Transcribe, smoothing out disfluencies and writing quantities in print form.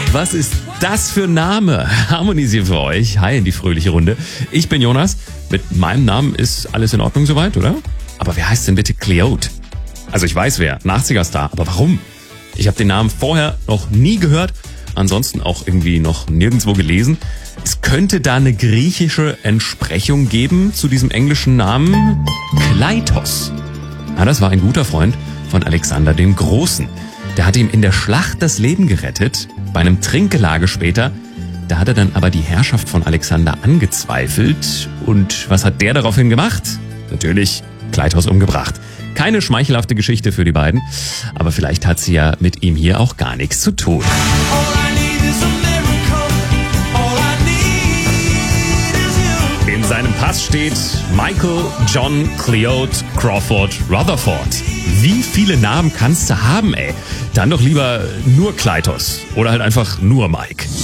Was ist das für ein Name? Harmonisier für euch. Hi in die fröhliche Runde. Ich bin Jonas. Mit meinem Namen ist alles in Ordnung soweit, oder? Aber wer heißt denn bitte Cleote? Also ich weiß wer, ein 80er-Star. Aber warum? Ich habe den Namen vorher noch nie gehört. Ansonsten auch irgendwie noch nirgendwo gelesen. Es könnte da eine griechische Entsprechung geben zu diesem englischen Namen Kleitos. Ja, das war ein guter Freund von Alexander dem Großen. Der hat ihm in der Schlacht das Leben gerettet. Bei einem Trinkgelage später, da hat er dann aber die Herrschaft von Alexander angezweifelt. Und was hat der daraufhin gemacht? Natürlich Kleitos umgebracht. Keine schmeichelhafte Geschichte für die beiden, aber vielleicht hat sie ja mit ihm hier auch gar nichts zu tun. In seinem Pass steht Michael John Cleote Crawford Rutherford. Wie viele Namen kannst du haben, ey? Dann doch lieber nur Kleitos oder halt einfach nur Mike.